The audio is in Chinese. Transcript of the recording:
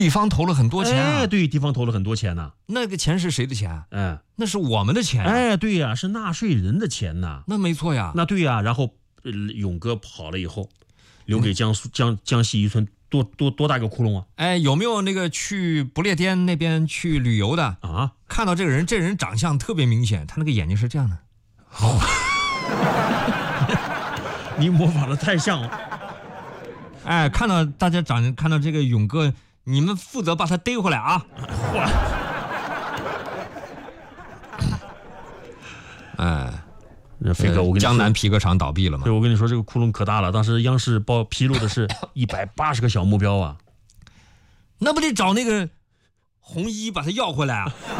地方投了很多钱啊。 哎，对，地方投了很多钱呢。 那个钱是谁的钱？ 哎， 那是我们的钱。 哎，对呀，是纳税人的钱呐。 那没错呀。 那对呀，然后勇哥跑了以后，留给江西渔村多大个窟窿啊？ 哎，有没有那个去不列颠那边去旅游的啊？ 看到这个人，这人长相特别明显，他那个眼睛是这样的。 你模仿的太像了。 哎，看到这个勇哥，你们负责把他逮回来啊！哎， 飞哥，我跟你说， 江南皮革厂倒闭了嘛？ 对，我跟你说，这个窟窿可大了。当时央视披露的是180个小目标啊， 那不得找那个红衣把他要回来啊？